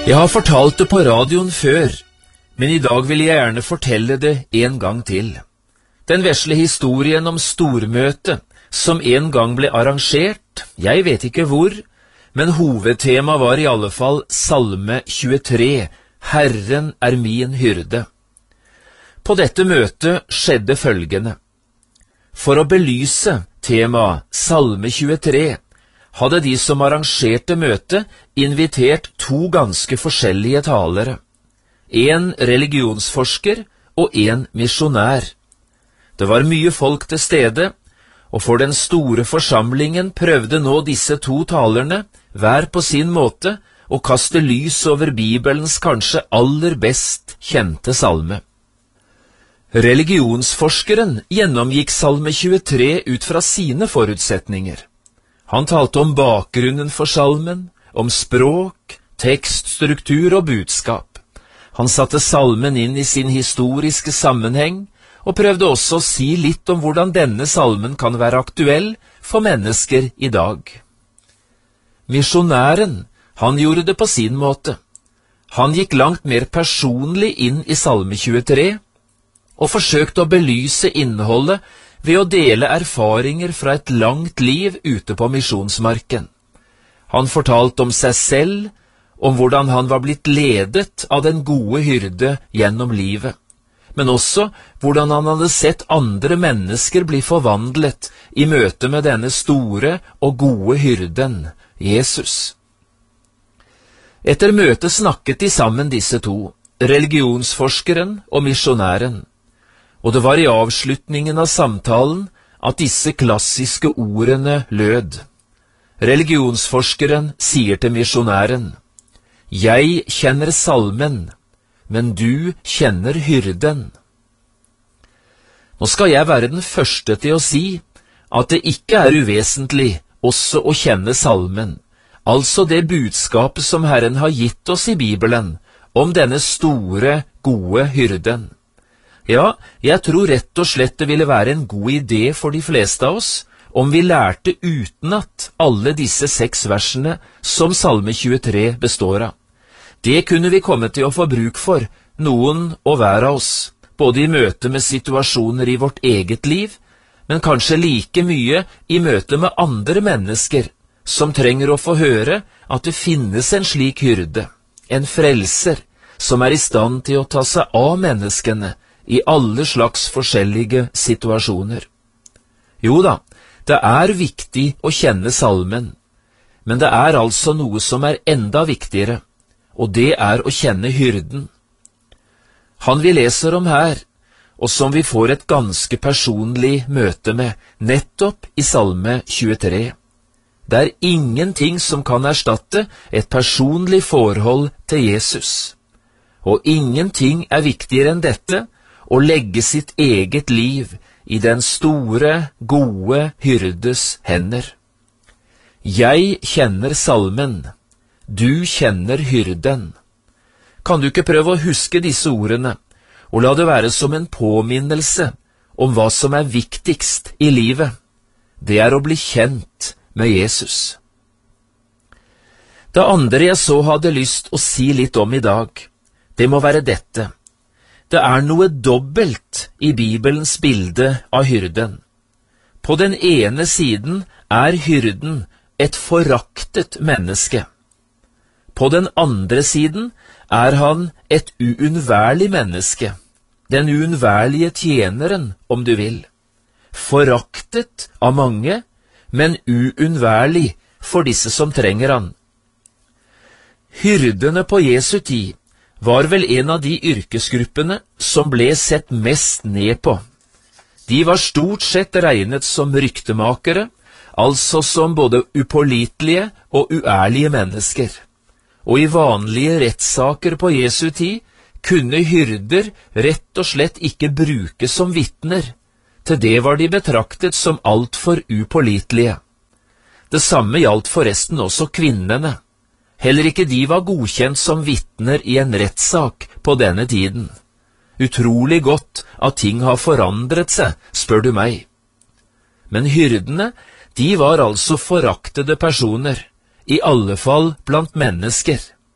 Jeg har fortalt det på radioen før, men i dag vil jeg gjerne fortelle det en gang til. Den vesle historien om stormøtet som en gang ble arrangert, jeg vet ikke hvor, men hovedtema var i alle fall Salme 23, Herren er min hyrde. På dette møtet skjedde følgende. For å belyse temaet Salme 23 hadde de som arrangerte møtet invitert to ganske forskjellige talere, en religionsforsker og en misjonær. Det var mye folk til stede, og for den store forsamlingen prøvde nå disse to talerne, hver på sin måte, å kaste lys over Bibelens kanskje aller best kjente salme. Religionsforskeren gjennomgikk Salme 23 ut fra sine forutsetninger. Han talte om bakgrunnen for salmen, om språk, tekststruktur og budskap. Han satte salmen inn i sin historiske sammenheng, og prøvde også å si litt om hvordan denne salmen kan være aktuell for mennesker i dag. Misjonæren, han gjorde det på sin måte. Han gikk langt mer personlig inn i Salme 23, og forsøkte å belyse innholdet ved å dele erfaringer fra et langt liv ute på misjonsmarken. Han fortalte om seg selv, om hvordan han var blitt ledet av den gode hyrde gjennom livet, men også hvordan han hadde sett andre mennesker bli forvandlet i møte med denne store og gode hyrden, Jesus. Etter møtet snakket de sammen disse to, religionsforskeren og misjonæren, og det var i avslutningen av samtalen at disse klassiske ordene lød. Religionsforskeren sier til misjonæren, «Jeg kjenner salmen, men du kjenner hyrden». Nå skal jeg være den første til å si at det ikke er uvesentlig også å kjenne salmen, altså det budskapet som Herren har gitt oss i Bibelen om denne store, gode hyrden. Ja, jeg tror rett og slett det ville være en god idé for de fleste av oss om vi lærte utenat alle disse 6 versene som Salme 23 består av. Det kunne vi komme til å få bruk for, noen og hver av oss, både i møte med situasjoner i vårt eget liv, men kanskje like mye i møte med andre mennesker som trenger å få høre at det finnes en slik hyrde, en frelser, som er i stand til å ta seg av menneskene i alle slags forskjellige situasjoner. Jo da, det er viktig å kjenne salmen, men det er altså noe som er enda viktigere, og det er å kjenne hyrden. Han vi leser om her, og som vi får et ganske personlig møte med, nettopp i Salme 23. Det er ingenting som kan erstatte et personlig forhold til Jesus. Og ingenting er viktigere enn dette, å legge sitt eget liv i den store, gode hyrdes hender. Jeg kjenner salmen, du kjenner hyrden. Kan du ikke prøve å huske disse ordene, og la det være som en påminnelse om hva som er viktigst i livet? Det er å bli kjent med Jesus. Det andre jeg så hadde lyst å si litt om i dag, det må være dette. Det er noe dobbelt i Bibelens bilde av hyrden. På den ene siden er hyrden et foraktet menneske. På den andre siden er han et uunnværlig menneske, den uunnværlige tjeneren, om du vil. Foraktet av mange, men uunnværlig for disse som trenger han. Hyrdene på Jesu tid var vel en av de yrkesgruppene som ble sett mest ned på. De var stort sett regnet som ryktemakere, altså som både upålitelige og uærlige mennesker. Og i vanlige rettssaker på Jesu tid kunne hyrder rett og slett ikke brukes som vitner. Til det var de betraktet som alt for upålitelige. Det samme gjaldt forresten også kvinnene. Heller ikke de var godkjent som vitner i en rettssak på denne tiden. Utrolig godt at ting har forandret seg, spør du meg. Men hyrdene, de var altså foraktede personer, i alle fall blant mennesker.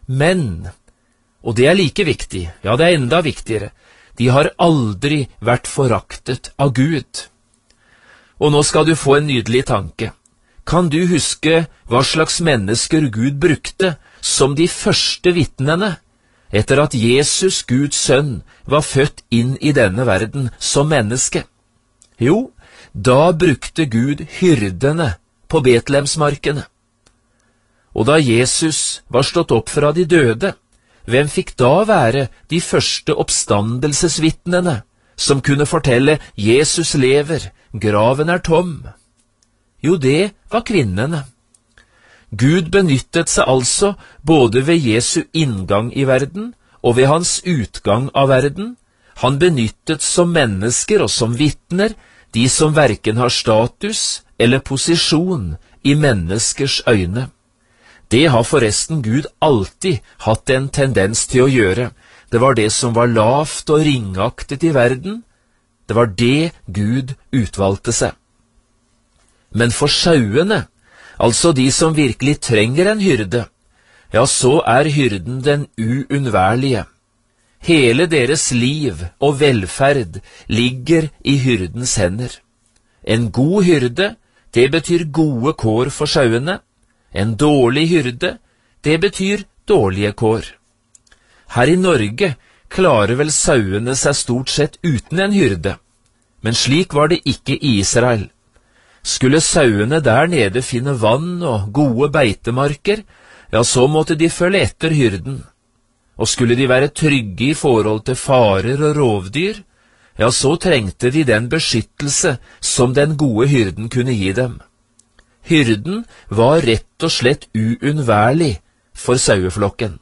Men, og det er like viktig, ja det er enda viktigere, de har aldri vært foraktet av Gud. Og nå skal du få en nydelig tanke. Kan du huske hva slags mennesker Gud brukte som de første vitnene etter at Jesus, Guds sønn, var født inn i denne verden som menneske? Jo, da brukte Gud hyrdene på Betlehemsmarkene. Og da Jesus var stått opp fra de døde, hvem fikk da være de første oppstandelsesvitnene som kunne fortelle Jesus lever, graven er tom? Jo, det var kvinnene. Gud benyttet seg altså både ved Jesu inngang i verden og ved hans utgang av verden. Han benyttet som mennesker og som vitner de som hverken har status eller posisjon i menneskers øyne. Det har forresten Gud alltid hatt en tendens til å gjøre. Det var det som var lavt og ringaktet i verden. Det var det Gud utvalgte seg. Men for sauene, altså de som virkelig trenger en hyrde, ja, så er hyrden den uunnværlige. Hele deres liv og velferd ligger i hyrdens hender. En god hyrde, det betyr gode kår for sauene. En dårlig hyrde, det betyr dårlige kår. Her i Norge klarer vel sauene seg stort sett uten en hyrde, men slik var det ikke i Israel. Skulle sauene der nede finne vann og gode beitemarker, ja, så måtte de følge etter hyrden. Og skulle de være trygge i forhold til farer og rovdyr, ja, så trengte de den beskyttelse som den gode hyrden kunne gi dem. Hyrden var rett og slett uunnværlig for saueflokken.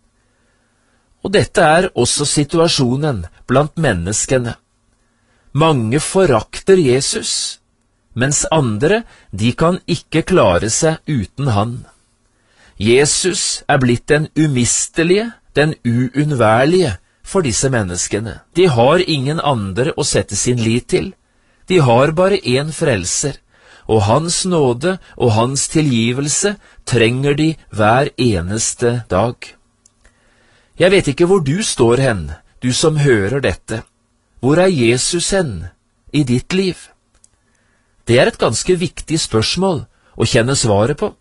Og dette er også situasjonen blant menneskene. Mange forakter Jesus, mens andre, de kan ikke klare seg uten han. Jesus er blitt den umistelige, den uunnværlige for disse menneskene. De har ingen andre å sette sin lit til. De har bare én frelser, og hans nåde og hans tilgivelse trenger de hver eneste dag. Jeg vet ikke hvor du står hen, du som hører dette. Hvor er Jesus hen i ditt liv? Det er et ganske viktig spørsmål å kjenne svaret på.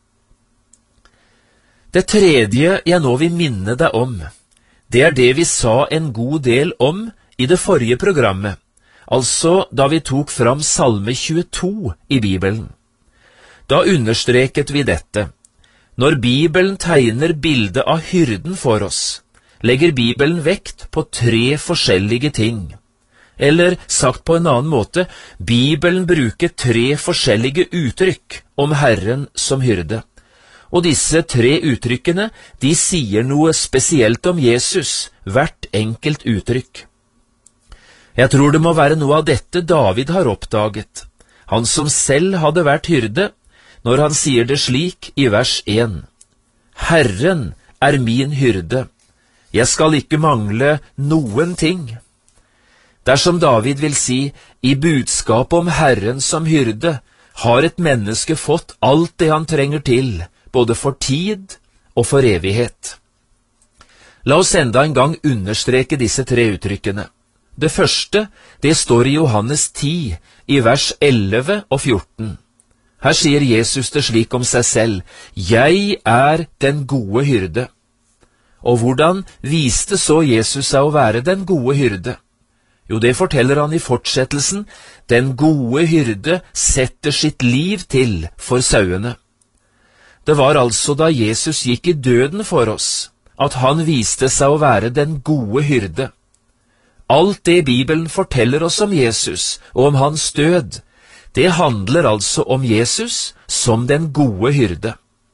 Det tredje jeg nå vil minne deg om, det er det vi sa en god del om i det forrige programmet, altså da vi tok fram Salme 22 i Bibelen. Da understreket vi dette. Når Bibelen tegner bildet av hyrden for oss, legger Bibelen vekt på 3 forskjellige ting. Eller sagt på en annen måte, Bibelen bruker 3 forskjellige uttrykk om Herren som hyrde. Og disse 3 uttrykkene, de sier noe spesielt om Jesus, hvert enkelt uttrykk. Jeg tror det må være noe av dette David har oppdaget, han som selv hadde vært hyrde, når han sier det slik i vers 1. Herren er min hyrde, jeg skal ikke mangle noen ting. Dersom David vil si, i budskapet om Herren som hyrde, har et menneske fått alt det han trenger til, både for tid og for evighet. La oss enda en gang understreke disse 3 uttrykkene. Det første, det står i Johannes 10, i vers 11 og 14. Her sier Jesus det slik om seg selv, «Jeg er den gode hyrde». Og hvordan viste så Jesus seg å være den gode hyrde? Jo, det forteller han i fortsettelsen, den gode hyrde setter sitt liv til for sauene. Det var altså da Jesus gikk i døden for oss, at han viste seg å være den gode hyrde. Alt det Bibelen forteller oss om Jesus og om hans død, det handler altså om Jesus som den gode hyrde.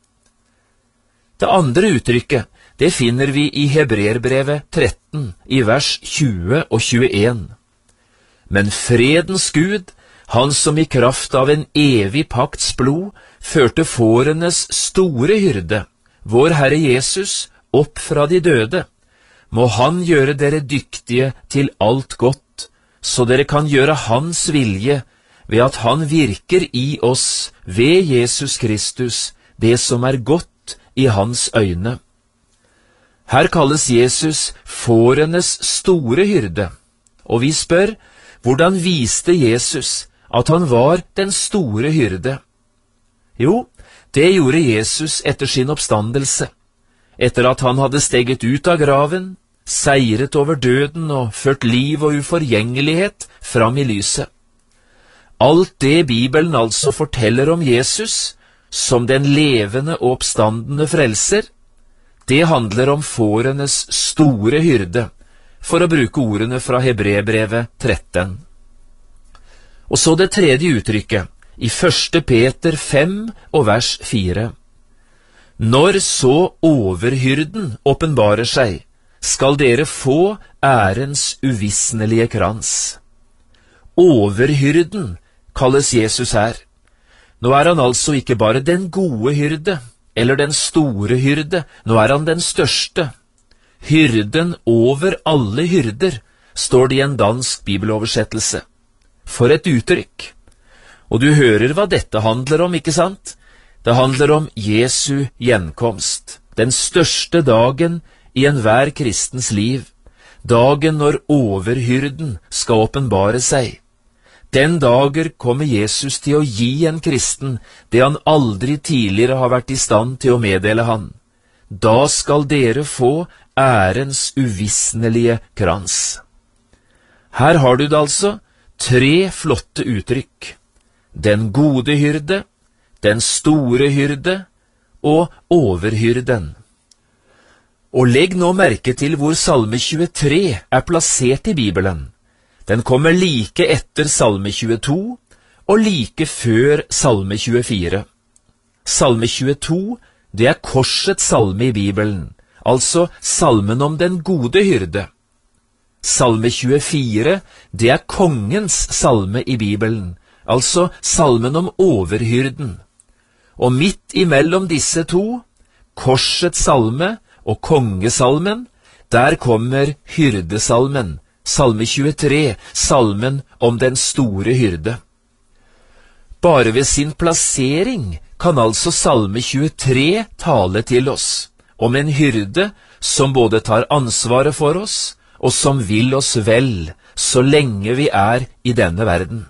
Det andre uttrykket, det finner vi i Hebreerbrevet 13, i vers 20 og 21. Men fredens Gud, han som i kraft av en evig pakts blod førte fårenes store hyrde, vår Herre Jesus, opp fra de døde, må han gjøre dere dyktige til alt godt, så dere kan gjøre hans vilje ved at han virker i oss ved Jesus Kristus, det som er godt i hans øyne. Her kalles Jesus fårenes store hyrde, og vi spør, hvordan viste Jesus at han var den store hyrde? Jo, det gjorde Jesus etter sin oppstandelse, etter at han hadde steget ut av graven, seiret over døden og ført liv og uforgjengelighet fram i lyset. Alt det Bibelen altså forteller om Jesus, som den levende og oppstandende frelser, det handler om fårenes store hyrde, for å bruke ordene fra Hebreerbrevet 13. Og så det tredje uttrykket, i 1. Peter 5 og vers 4. Når så overhyrden åpenbarer seg, skal dere få ærens uvisnelige krans. Overhyrden kalles Jesus her. Nå er han altså ikke bare den gode hyrde, eller den store hyrde, nå er han den største. Hyrden over alle hyrder, står det i en dansk bibeloversettelse. For et uttrykk! Og du hører hva dette handler om, ikke sant? Det handler om Jesu gjenkomst, den største dagen i enhver kristens liv, dagen når overhyrden skal åpenbare seg. Den dager kommer Jesus til å gi en kristen det han aldri tidligere har vært i stand til å meddele han. Da skal dere få ærens uvisnelige krans. Her har du det altså, 3 flotte uttrykk. Den gode hyrde, den store hyrde og overhyrden. Og legg nå merke til hvor Salme 23 er plassert i Bibelen. Den kommer like etter Salme 22 og like før Salme 24. Salme 22, det er korsets salme i Bibelen, altså salmen om den gode hyrde. Salme 24, det er kongens salme i Bibelen, altså salmen om overhyrden. Og midt imellom disse to, korsets salme og kongesalmen, der kommer hyrdesalmen, Salme 23, salmen om den store hyrde. Bare ved sin plassering kan altså Salme 23 tale til oss, om en hyrde som både tar ansvaret for oss, og som vil oss vel, så lenge vi er i denne verden.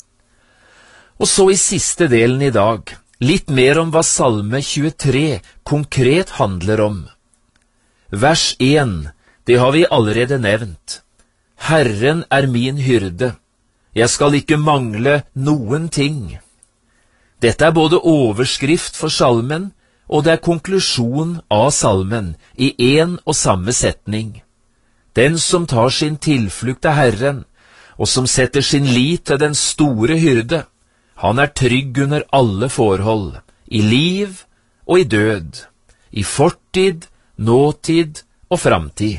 Og så i siste delen i dag, litt mer om hva Salme 23 konkret handler om. Vers 1, det har vi allerede nevnt. Herren er min hyrde, jeg skal ikke mangle noen ting. Dette er både overskrift for salmen, og det er konklusjon av salmen i en og samme setning. Den som tar sin tilflukt til Herren, og som setter sin lit til den store hyrde, han er trygg under alle forhold, i liv og i død, i fortid, nåtid og framtid.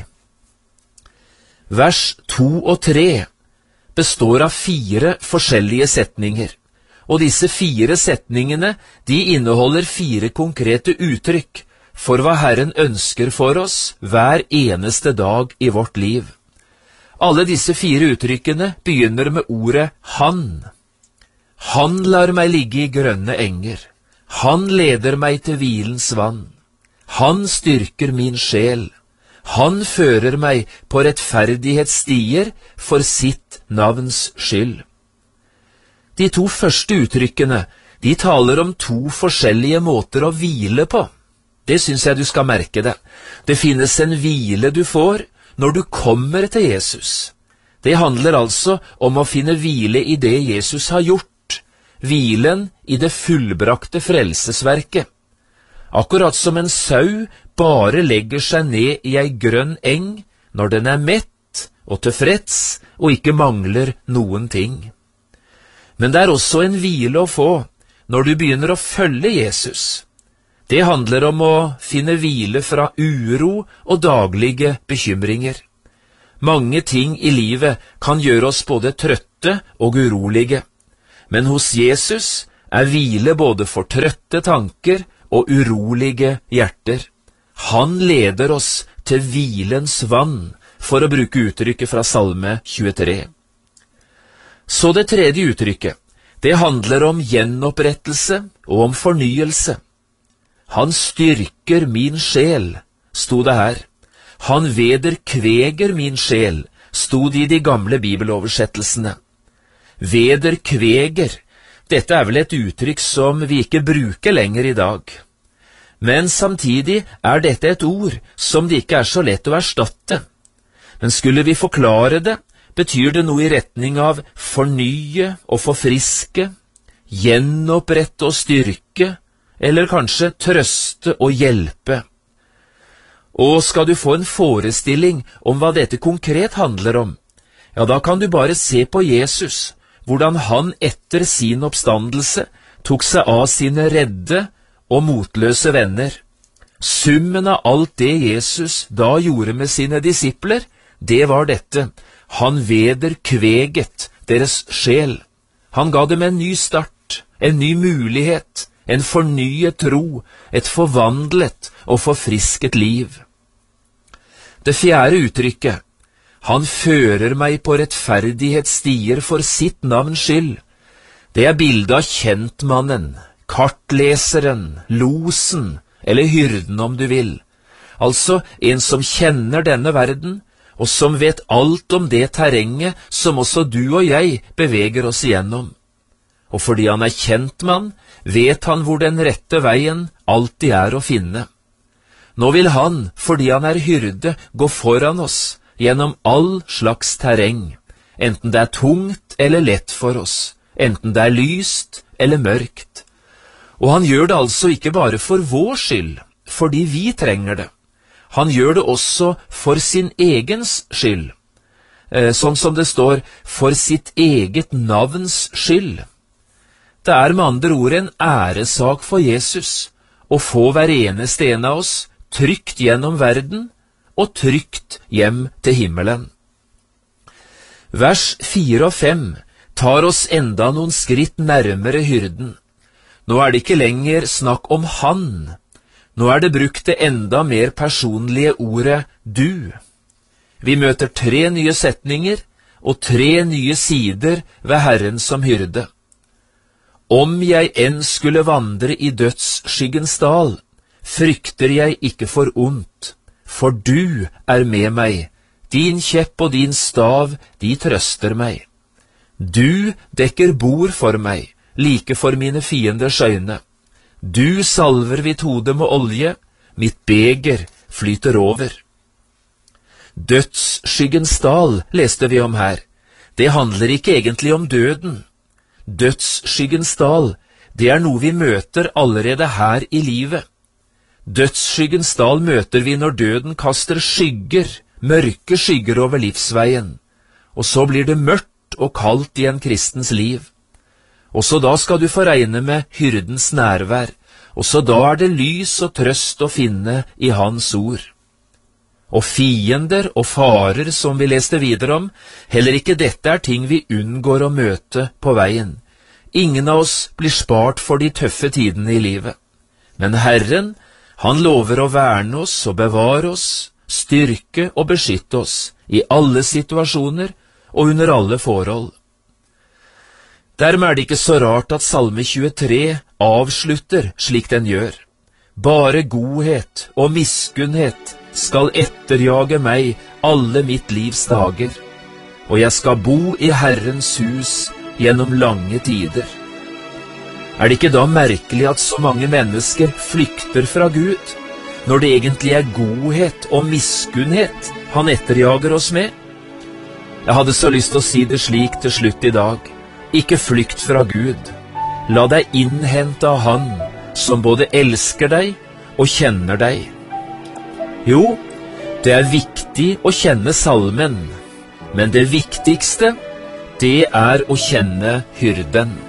Vers 2 og 3 består av 4 forskjellige setninger, og disse 4 setningene, de inneholder 4 konkrete uttrykk for hva Herren ønsker for oss hver eneste dag i vårt liv. Alle disse 4 uttrykkene begynner med ordet han. Han lar meg ligge i grønne enger. Han leder meg til hvilens vann. Han styrker min sjel. Han fører meg på rettferdighetsstier for sitt navns skyld. De 2 første uttrykkene, de taler om 2 forskjellige måter å hvile på. Det synes jeg du skal merke deg. Det finnes en hvile du får når du kommer til Jesus. Det handler altså om å finne hvile i det Jesus har gjort, hvilen i det fullbrakte frelsesverket. Akkurat som en sau bare legger seg ned i ei grønn eng når den er mett og tilfreds og ikke mangler noen ting. Men det er også en hvile å få når du begynner å følge Jesus. Det handler om å finne hvile fra uro og daglige bekymringer. Mange ting i livet kan gjøre oss både trøtte og urolige, men hos Jesus er hvile både for trøtte tanker og urolige hjerter. Han leder oss til hvilens vann, for å bruke uttrykket fra Salme 23. Så det tredje uttrykket, det handler om gjenopprettelse og om fornyelse. Han styrker min sjel, sto det her. Han vederkveger min sjel, stod i de gamle bibeloversettelsene. Vederkveger, dette er vel et uttrykk som vi ikke bruker lenger i dag. Men samtidig er dette et ord som det ikke er så lett å erstatte. Men skulle vi forklare det, betyr det noe i retning av fornye og forfriske, gjenopprette og styrke, eller kanskje trøste og hjelpe. Og skal du få en forestilling om hva dette konkret handler om, ja, da kan du bare se på Jesus, hvordan han etter sin oppstandelse tok seg av sine redde og motløse venner. Summen av alt det Jesus da gjorde med sine disipler, det var dette: han vederkveget deres sjel. Han ga dem en ny start, en ny mulighet, en fornyet tro, et forvandlet og forfrisket liv. Det fjerde uttrykket: han fører meg på rettferdighetsstier for sitt navns skyld. Det er bildet av kjentmannen, kartleseren, losen, eller hyrden om du vil. Altså en som kjenner denne verden, og som vet alt om det terrenget som også du og jeg beveger oss igjennom. Og fordi han er kjentmann, vet han hvor den rette veien alltid er å finne. Nå vil han, fordi han er hyrde, gå foran oss gjennom all slags terreng, enten det er tungt eller lett for oss, enten det er lyst eller mørkt. Og han gjør det altså ikke bare for vår skyld, fordi vi trenger det. Han gjør det også for sin egens skyld, sånn som det står, for sitt eget navns skyld. Det er med andre ord en æresak for Jesus å få hver eneste en av oss trygt gjennom verden og trygt hjem til himmelen. Vers 4 og 5 tar oss enda noen skritt nærmere hyrden. Nå er det ikke lenger snakk om han. Nå er det brukt det enda mer personlige ordet du. Vi møter 3 nye setninger og 3 nye sider ved Herren som hyrde. Om jeg enn skulle vandre i dødsskyggens dal, frykter jeg ikke for ondt, for du er med meg, din kjepp og din stav, de trøster meg. Du dekker bord for meg, like for mine fienders øyne. Du salver mitt hode med olje, mitt beger flyter over. Dødsskyggens dal leste vi om her. Det handler ikke egentlig om døden. Dødsskyggens dal, det er noe vi møter allerede her i livet. Dødsskyggens dal møter vi når døden kaster skygger, mørke skygger over livsveien, og så blir det mørkt og kaldt i en kristens liv. Også da skal du få regne med hyrdens nærvær. Også da er det lys og trøst å finne i hans ord. Og fiender og farer som vi leste videre om, heller ikke dette er ting vi unngår å møte på veien. Ingen av oss blir spart for de tøffe tidene i livet. Men Herren, han lover å verne oss og bevare oss, styrke og beskytte oss i alle situasjoner og under alle forhold. Dermed er det ikke så rart at Salme 23 avslutter slik den gjør. Bare godhet og miskunnhet skal etterjage meg alle mitt livs dager, og jeg skal bo i Herrens hus gjennom lange tider. Er det ikke da merkelig at så mange mennesker flykter fra Gud, når det egentlig er godhet og miskunnhet han etterjager oss med? Jeg hadde så lyst til å si det slik til slutt i dag. Ikke flykt fra Gud. La deg innhente av Han som både elsker deg og kjenner deg. Jo, det er viktig å kjenne salmen, men det viktigste, det er å kjenne hyrden.